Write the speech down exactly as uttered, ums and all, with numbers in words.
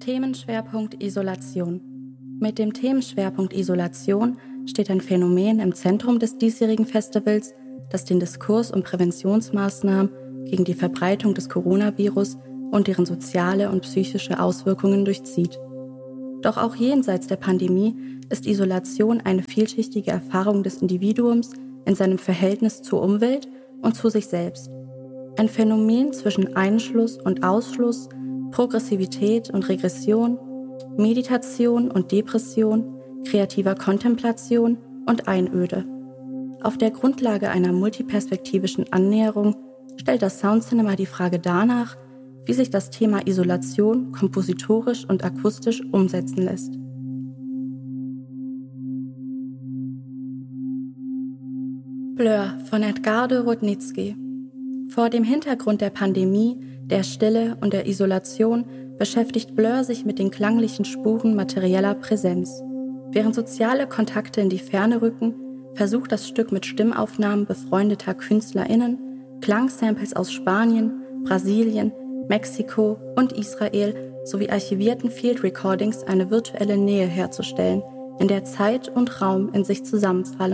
Themenschwerpunkt Isolation. Mit dem Themenschwerpunkt Isolation steht ein Phänomen im Zentrum des diesjährigen Festivals, das den Diskurs um Präventionsmaßnahmen gegen die Verbreitung des Coronavirus und deren soziale und psychische Auswirkungen durchzieht. Doch auch jenseits der Pandemie ist Isolation eine vielschichtige Erfahrung des Individuums in seinem Verhältnis zur Umwelt und zu sich selbst. Ein Phänomen zwischen Einschluss und Ausschluss, Progressivität und Regression, Meditation und Depression, kreativer Kontemplation und Einöde. Auf der Grundlage einer multiperspektivischen Annäherung stellt das Soundcinema die Frage danach, wie sich das Thema Isolation kompositorisch und akustisch umsetzen lässt. Blur von Edgardo Rudnicki. Vor dem Hintergrund der Pandemie, der Stille und der Isolation beschäftigt Blur sich mit den klanglichen Spuren materieller Präsenz. Während soziale Kontakte in die Ferne rücken, versucht das Stück mit Stimmaufnahmen befreundeter KünstlerInnen, Klangsamples aus Spanien, Brasilien, Mexiko und Israel sowie archivierten Field Recordings eine virtuelle Nähe herzustellen, in der Zeit und Raum in sich zusammenfallen.